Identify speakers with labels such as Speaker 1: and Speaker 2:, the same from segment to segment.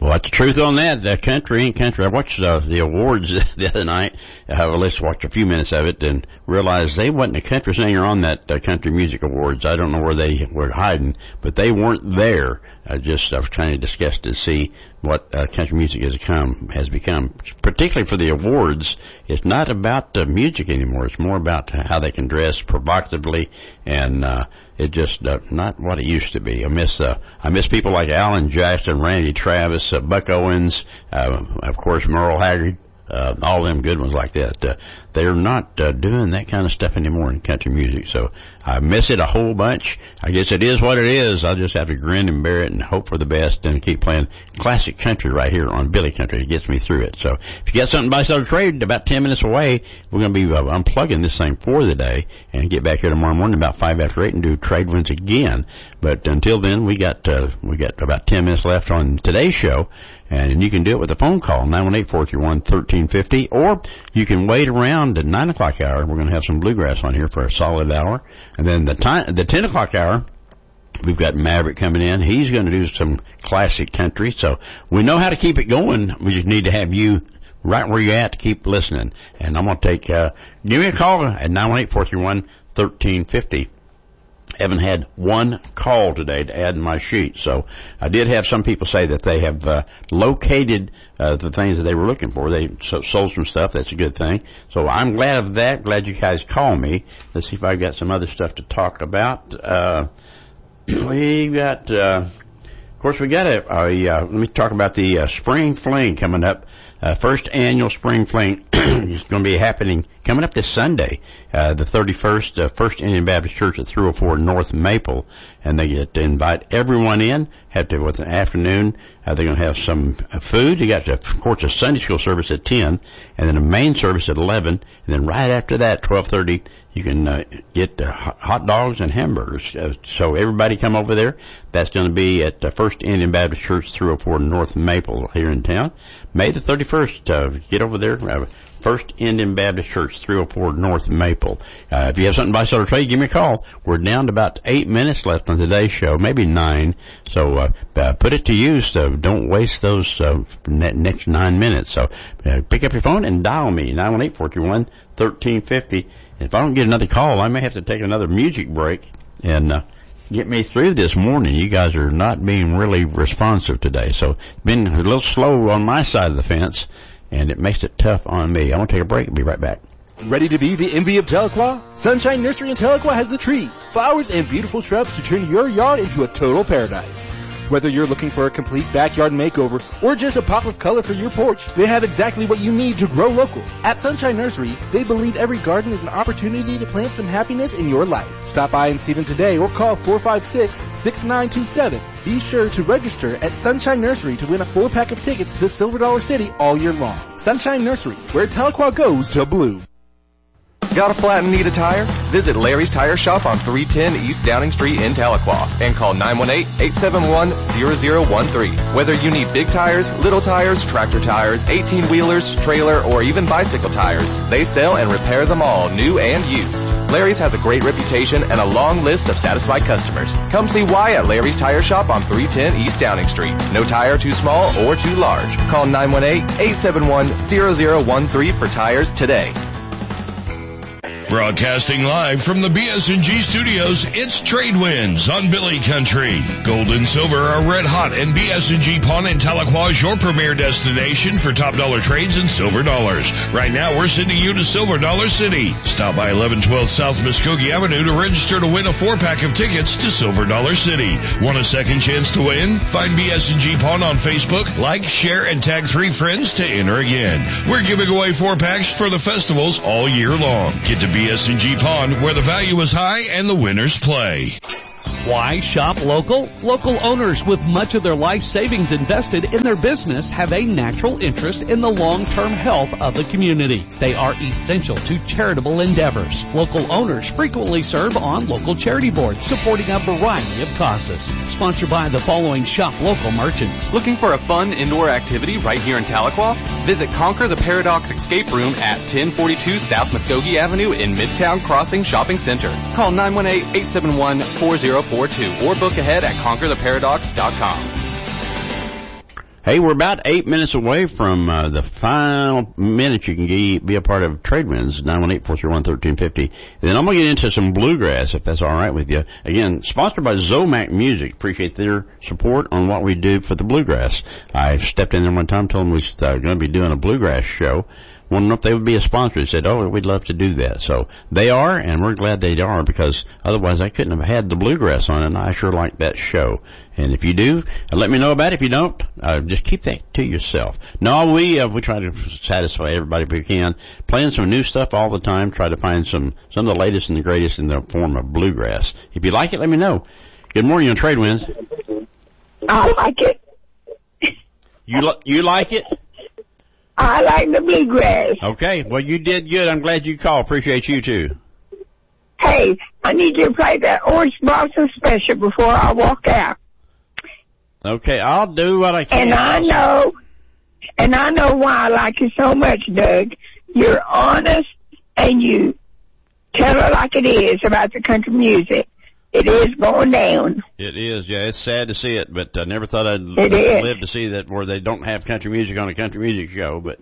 Speaker 1: Well, that's the truth on that. The country ain't country. I watched the awards the other night. Let's watch a few minutes of it and realized they wasn't a country singer on that country music awards. I don't know where they were hiding, but they weren't there. I was kind of disgusted to see what country music has become, particularly for the awards. It's not about the music anymore. It's more about how they can dress provocatively, and it's just not what it used to be. I miss people like Alan Jackson, Randy Travis, Buck Owens, of course Merle Haggard. All them good ones like that. They're not doing that kind of stuff anymore in country music, so I miss it a whole bunch. I guess it is what it is. I'll just have to grin and bear it and hope for the best and keep playing classic country right here on Billy Country. It gets me through it. So if you got something to buy, sell, or trade, about 10 minutes away, we're going to be unplugging this thing for the day and get back here tomorrow morning about 5 after 8 and do trade winds again. But until then, we got about 10 minutes left on today's show. And you can do it with a phone call, 918-431-1350, or you can wait around the 9 o'clock hour. We're going to have some bluegrass on here for a solid hour. And then the 10 o'clock hour, we've got Maverick coming in. He's going to do some classic country. So we know how to keep it going. We just need to have you right where you're at to keep listening. And I'm going to give me a call at 918-431-1350. Haven't had one call today to add in my sheet. So I did have some people say that they have located the things that they were looking for. They sold some stuff. That's a good thing. So I'm glad of that. Glad you guys called me. Let's see if I've got some other stuff to talk about. We got, of course, we got let me talk about the Spring Fling coming up. First annual Spring Fling is going to be happening coming up this Sunday, the 31st, First Indian Baptist Church at 304 North Maple, and they get to invite everyone in. With an afternoon, they're going to have some food. You got, of course, a Sunday school service at 10, and then a main service at 11, and then right after that, 12:30, you can get hot dogs and hamburgers. So everybody come over there. That's going to be at First Indian Baptist Church, 304 North Maple here in town. May the 31st, get over there. First Indian Baptist Church, 304 North Maple. If you have something to buy, sell, or trade, give me a call. We're down to about 8 minutes left on today's show, maybe 9. So put it to use. Don't waste those next 9 minutes. So pick up your phone and dial me, 918-431-1350. If I don't get another call, I may have to take another music break and get me through this morning. You guys are not being really responsive today. So it's been a little slow on my side of the fence, and it makes it tough on me. I want to take a break and be right back.
Speaker 2: Ready to be the envy of Tahlequah? Sunshine Nursery in Tahlequah has the trees, flowers, and beautiful shrubs to turn your yard into a total paradise. Whether you're looking for a complete backyard makeover or just a pop of color for your porch, they have exactly what you need to grow local. At Sunshine Nursery, they believe every garden is an opportunity to plant some happiness in your life. Stop by and see them today or call 456-6927. Be sure to register at Sunshine Nursery to win a 4-pack of tickets to Silver Dollar City all year long. Sunshine Nursery, where Tahlequah goes to blue.
Speaker 3: Got a flat and need a tire? Visit Larry's Tire Shop on 310 East Downing Street in Tahlequah and call 918-871-0013. Whether you need big tires, little tires, tractor tires, 18-wheelers, trailer, or even bicycle tires, they sell and repair them all, new and used. Larry's has a great reputation and a long list of satisfied customers. Come see why at Larry's Tire Shop on 310 East Downing Street. No tire too small or too large. Call 918-871-0013 for tires today.
Speaker 4: Broadcasting live from the BS&G studios, it's Trade Winds on Billy Country. Gold and silver are red hot, and BS&G Pawn in Tahlequah is your premier destination for top dollar trades and silver dollars. Right now, we're sending you to Silver Dollar City. Stop by 1112 South Muskogee Avenue to register to win a 4-pack of tickets to Silver Dollar City. Want a second chance to win? Find BS&G Pawn on Facebook, like, share, and tag 3 friends to enter again. We're giving away 4-packs for the festivals all year long. Get to BS&G Pawn, where the value is high and the winners play.
Speaker 5: Why shop local? Local owners with much of their life savings invested in their business have a natural interest in the long-term health of the community. They are essential to charitable endeavors. Local owners frequently serve on local charity boards, supporting a variety of causes. Sponsored by the following shop local merchants.
Speaker 6: Looking for a fun indoor activity right here in Tahlequah? Visit Conquer the Paradox Escape Room at 1042 South Muskogee Avenue in Midtown Crossing Shopping Center. Call 918-871-4042 or book ahead at conquertheparadox.com.
Speaker 1: Hey, we're about 8 minutes away from the final minute you can be a part of Trade Winds, 918-431-1350. Then I'm going to get into some bluegrass, if that's all right with you. Again, sponsored by Zomac Music. Appreciate their support on what we do for the bluegrass. I stepped in there one time, told them we were going to be doing a bluegrass show. Wanted to know if they would be a sponsor. They said, oh, we'd love to do that. So they are, and we're glad they are, because otherwise I couldn't have had the bluegrass on, and I sure like that show. And if you do, let me know about it. If you don't, just keep that to yourself. No, we try to satisfy everybody if we can. Playing some new stuff all the time. Try to find some of the latest and the greatest in the form of bluegrass. If you like it, let me know. Good morning on Trade Winds.
Speaker 7: I like it.
Speaker 1: You like it?
Speaker 7: I like the bluegrass.
Speaker 1: Okay. Well, you did good. I'm glad you called. Appreciate you too.
Speaker 7: Hey, I need you to play that Orange Blossom Special before I walk out.
Speaker 1: Okay, I'll do what I can.
Speaker 7: And I know why I like you so much, Doug. You're honest and you tell it like it is about the country music. It is going down.
Speaker 1: It is, yeah. It's sad to see it, but I never thought I'd live to see that where they don't have country music on a country music show. But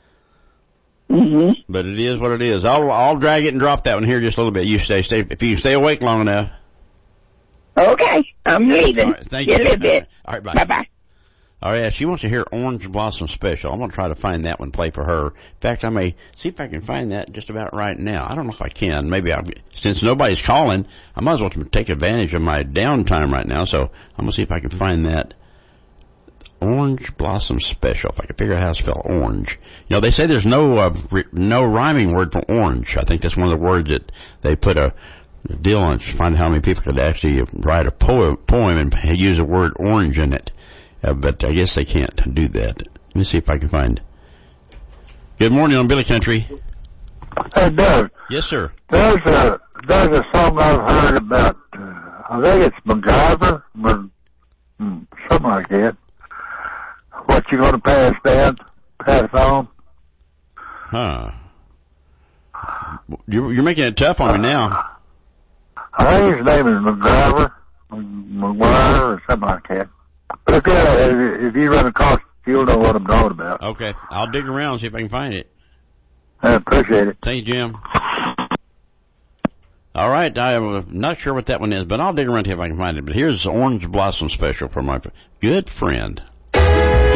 Speaker 1: but it is what it is. I'll drag it and drop that one here just a little bit. You stay if you stay awake long enough.
Speaker 7: Okay, I'm leaving.
Speaker 1: All right, thank you.
Speaker 7: A little bit.
Speaker 1: All right, bye.
Speaker 7: Bye-bye.
Speaker 1: All right, she wants to hear Orange Blossom Special. I'm going to try to find that one, play for her. In fact, I may see if I can find that just about right now. I don't know if I can. Maybe since nobody's calling, I might as well take advantage of my downtime right now. So I'm going to see if I can find that Orange Blossom Special, if I can figure out how to spell orange. You know, they say there's no rhyming word for orange. I think that's one of the words that they put a deal on to find how many people could actually write a poem and use the word orange in it. But I guess they can't do that. Let me see if I can find. Good morning on Billy Country.
Speaker 8: Hey, Doug.
Speaker 1: Yes, sir.
Speaker 8: There's a song I've heard about, I think it's MacGyver, something like that. What you gonna pass down? Pass on?
Speaker 1: Huh. You're making it tough on me now.
Speaker 8: I think his name is MacGyver, or something like that. Look at it. If you run across it, you'll know what I'm talking about.
Speaker 1: Okay. I'll dig around and see if I can find it.
Speaker 8: I appreciate it.
Speaker 1: Thank you, Jim. All right. I'm not sure what that one is, but I'll dig around and see if I can find it. But here's the Orange Blossom Special for my good friend